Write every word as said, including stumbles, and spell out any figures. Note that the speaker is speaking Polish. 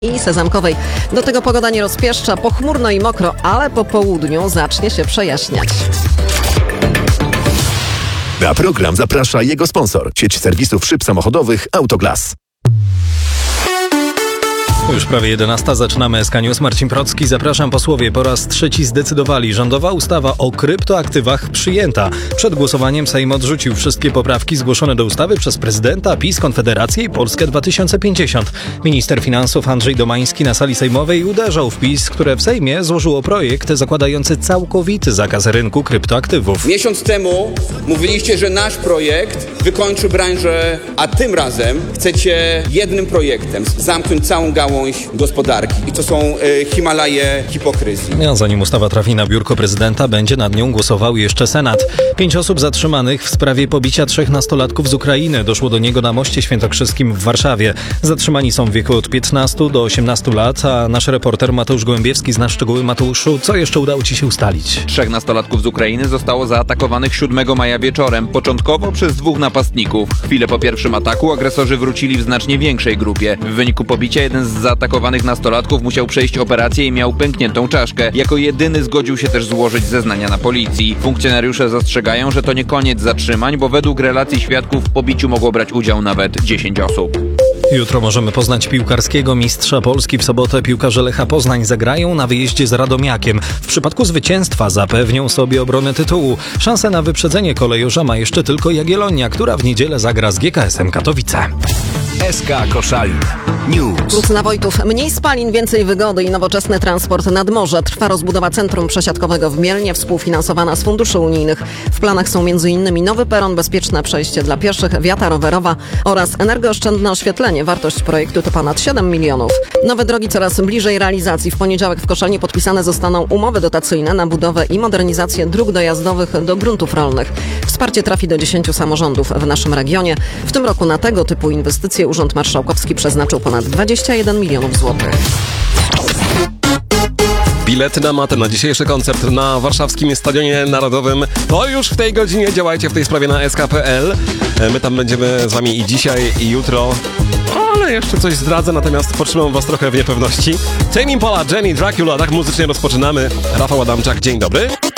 i Sezamkowej. Do tego pogoda nie rozpieszcza, pochmurno i mokro, ale po południu zacznie się przejaśniać. Na program zaprasza jego sponsor, sieć serwisów szyb samochodowych Autoglas. Już prawie jedenasta, zaczynamy S K News. Marcin Procki, zapraszam. Posłowie po raz trzeci zdecydowali. Rządowa ustawa o kryptoaktywach przyjęta. Przed głosowaniem Sejm odrzucił wszystkie poprawki zgłoszone do ustawy przez prezydenta, PiS, Konfederację i Polskę dwa tysiące pięćdziesiąt. Minister finansów Andrzej Domański na sali sejmowej uderzał w PiS, które w Sejmie złożyło projekt zakładający całkowity zakaz rynku kryptoaktywów. Miesiąc temu mówiliście, że nasz projekt wykończy branżę, a tym razem chcecie jednym projektem zamknąć całą gałąź gospodarki. I to są y, Himalaje hipokryzji. A zanim ustawa trafi na biurko prezydenta, będzie nad nią głosował jeszcze Senat. Pięć osób zatrzymanych w sprawie pobicia trzech nastolatków z Ukrainy. Doszło do niego na Moście Świętokrzyskim w Warszawie. Zatrzymani są w wieku od piętnastu do osiemnastu lat, a nasz reporter Mateusz Gołębiewski zna szczegóły. Mateuszu, co jeszcze udało ci się ustalić? Trzech nastolatków z Ukrainy zostało zaatakowanych siódmego maja wieczorem. Początkowo przez dwóch napastników. Chwilę po pierwszym ataku agresorzy wrócili w znacznie większej grupie. W wyniku pobicia jeden z zaatakowanych nastolatków musiał przejść operację i miał pękniętą czaszkę. Jako jedyny zgodził się też złożyć zeznania na policji. Funkcjonariusze zastrzegają, że to nie koniec zatrzymań, bo według relacji świadków w pobiciu mogło brać udział nawet dziesięć osób. Jutro możemy poznać piłkarskiego mistrza Polski. W sobotę piłkarze Lecha Poznań zagrają na wyjeździe z Radomiakiem. W przypadku zwycięstwa zapewnią sobie obronę tytułu. Szansę na wyprzedzenie kolejorza ma jeszcze tylko Jagiellonia, która w niedzielę zagra z G K S-em Katowice. S K Koszalin News. Plus na Wojtów. Mniej spalin, więcej wygody i nowoczesny transport nad morze. Trwa rozbudowa centrum przesiadkowego w Mielnie, współfinansowana z funduszy unijnych. W planach są m.in. nowy peron, bezpieczne przejście dla pieszych, wiata rowerowa oraz energooszczędne oświetlenie. Wartość projektu to ponad siedem milionów. Nowe drogi coraz bliżej realizacji. W poniedziałek w Koszalinie podpisane zostaną umowy dotacyjne na budowę i modernizację dróg dojazdowych do gruntów rolnych. Wsparcie trafi do dziesięciu samorządów w naszym regionie. W tym roku na tego typu inwestycje Urząd Marszałkowski przeznaczył ponad dwadzieścia jeden milionów złotych. Bilety na matę na dzisiejszy koncert na warszawskim Stadionie Narodowym to już w tej godzinie. Działajcie w tej sprawie na S K kropka P L. My tam będziemy z wami i dzisiaj, i jutro. Ale jeszcze coś zdradzę, natomiast potrzymam was trochę w niepewności. Tame Impala, Jenny, Dracula, tak muzycznie rozpoczynamy. Rafał Adamczak, dzień dobry.